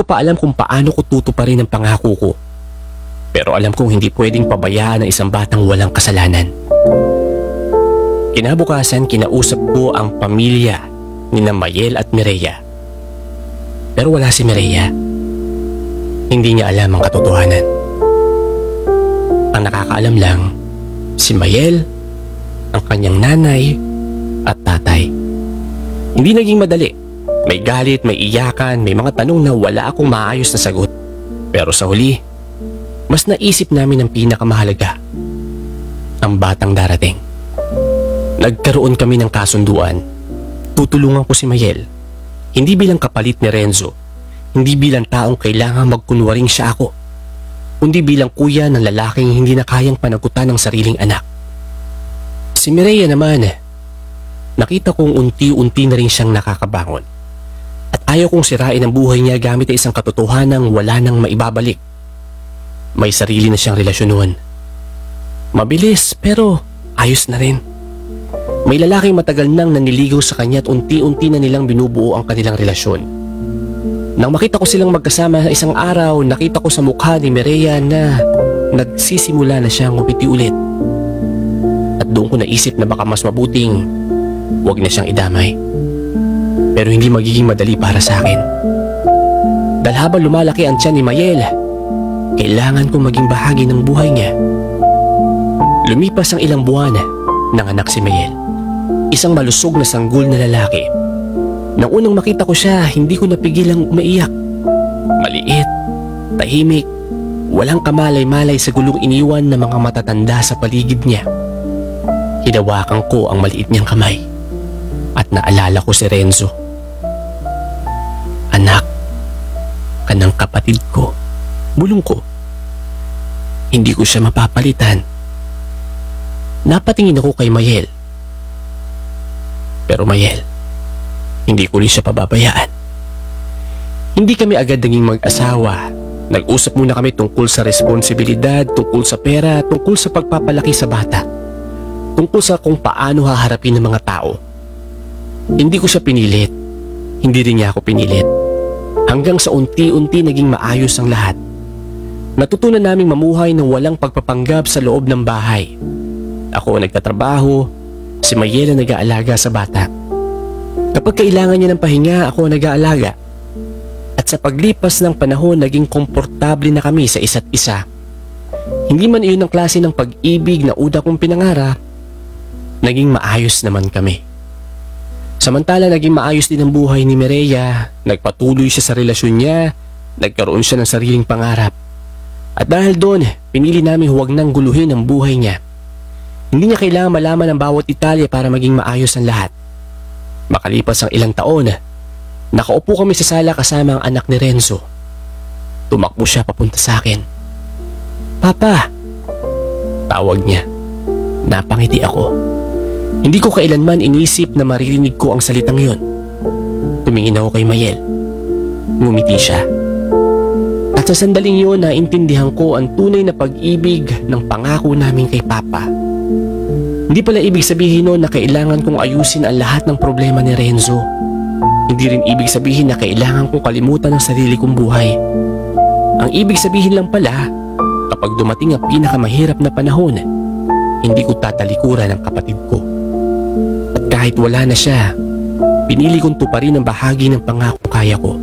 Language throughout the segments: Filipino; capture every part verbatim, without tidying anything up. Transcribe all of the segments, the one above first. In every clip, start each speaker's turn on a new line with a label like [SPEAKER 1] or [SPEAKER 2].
[SPEAKER 1] ko pa alam kung paano ko tutuparin ang pangako ko. Pero alam kong hindi pwedeng pabayaan ang isang batang walang kasalanan. Kinabukasan, kinausap ko ang pamilya ni Mayel at Mireya. Pero wala si Mireya. Hindi niya alam ang katotohanan. Ang nakakaalam lang, si Mayel, ang kanyang nanay at tatay. Hindi naging madali. May galit, may iyakan, may mga tanong na wala akong maayos na sagot. Pero sa huli, mas naisip namin ang pinakamahalaga, ang batang darating. Nagkaroon kami ng kasunduan. Tutulungan ko si Mayel, hindi bilang kapalit ni Renzo, hindi bilang taong kailangang magkunwaring siya ako, kundi bilang kuya ng lalaking hindi na kayang panagutan ng sariling anak. Si Mireya naman, nakita kong unti-unti na rin siyang nakakabangon. At ayaw kong sirain ang buhay niya gamit ang isang katotohanang wala nang maibabalik. May sarili na siyang relasyon noon. Mabilis pero ayos na rin. May lalaking matagal nang naniligaw sa kanya at unti-unti na nilang binubuo ang kanilang relasyon. Nang makita ko silang magkasama sa isang araw, nakita ko sa mukha ni Mireya na nagsisimula na siyang ngumiti ulit. At doon ko naisip na baka mas mabuting huwag na siyang idamay. Pero hindi magiging madali para sa akin. Dahil habang lumalaki ang tiyan ni Mayel, kailangan kong maging bahagi ng buhay niya. Lumipas ang ilang buwan, nanganak si Mayel. Isang malusog na sanggol na lalaki. Nang unang makita ko siya, hindi ko napigilang umaiyak. Maliit, tahimik, walang kamalay-malay sa gulong iniwan ng mga matatanda sa paligid niya. Hinawakan ko ang maliit niyang kamay at naalala ko si Renzo. Anak, kanang kapatid ko, bulong ko. Hindi ko siya mapapalitan. Napatingin ako kay Mayel. Pero Mayel, hindi ko rin siya pababayaan. Hindi kami agad naging mag-asawa. Nag-usap muna kami tungkol sa responsibilidad, tungkol sa pera, tungkol sa pagpapalaki sa bata, tungkol sa kung paano haharapin ng mga tao. Hindi ko siya pinilit. Hindi rin niya ako pinilit. Hanggang sa unti-unti naging maayos ang lahat. Natutunan naming mamuhay ng walang pagpapanggap sa loob ng bahay. Ako ang nagtatrabaho, si Mayel ang nag-aalaga sa bata. Kapag kailangan niya ng pahinga, ako ang nag-aalaga. At sa paglipas ng panahon, naging komportable na kami sa isa't isa. Hindi man iyon ang klase ng pag-ibig na una kong pinangarap, naging maayos naman kami. Samantala, naging maayos din ang buhay ni Mireya. Nagpatuloy siya sa relasyon niya, nagkaroon siya ng sariling pangarap. At dahil doon, pinili namin huwag nang guluhin ang buhay niya. Hindi niya kailangan malaman ang bawat detalye para maging maayos ang lahat. Makalipas ang ilang taon, nakaupo kami sa sala kasama ang anak ni Renzo. Tumakbo siya papunta sa akin. Papa! Tawag niya. Napangiti ako. Hindi ko kailanman inisip na maririnig ko ang salitang yun. Tumingin ako kay Mayel. Ngumiti siya. At sa sandaling yun, naintindihan ko ang tunay na pag-ibig ng pangako namin kay Papa. Hindi pala ibig sabihin nun na kailangan kong ayusin ang lahat ng problema ni Renzo. Hindi rin ibig sabihin na kailangan kong kalimutan ang sarili kong buhay. Ang ibig sabihin lang pala, kapag dumating ang pinakamahirap na panahon, hindi ko tatalikuran ang kapatid ko. At kahit wala na siya, pinili kong tuparin ang bahagi ng pangako kaya ko.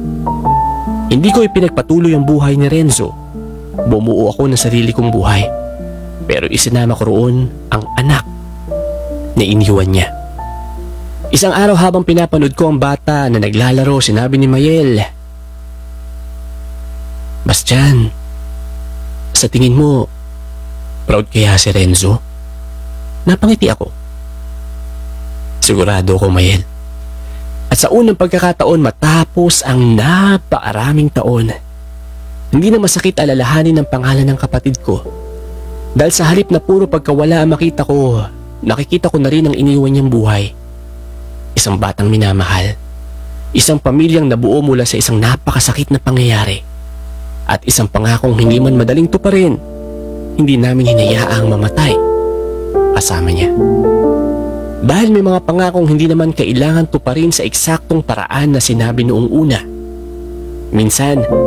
[SPEAKER 1] Hindi ko ipinagpatuloy ang buhay ni Renzo. Bumuo ako ng sarili kong buhay. Pero isinama ko roon ang anak na iniwan niya. Isang araw habang pinapanood ko ang bata na naglalaro, sinabi ni Mayel, Bastian, sa tingin mo, proud kaya si Renzo? Napangiti ako. Sigurado ko, Mayel. At sa unang pagkakataon matapos ang napaaraming taon, hindi na masakit alalahanin ang pangalan ng kapatid ko. Dahil sa halip na puro pagkawala ang makita ko, nakikita ko na rin ang iniwan niyang buhay. Isang batang minamahal. Isang pamilyang nabuo mula sa isang napakasakit na pangyayari. At isang pangakong hindi man madaling tuparin, hindi namin hinayaang mamatay kasama niya. Dahil may mga pangakong hindi naman kailangan tuparin sa eksaktong paraan na sinabi noong una. Minsan,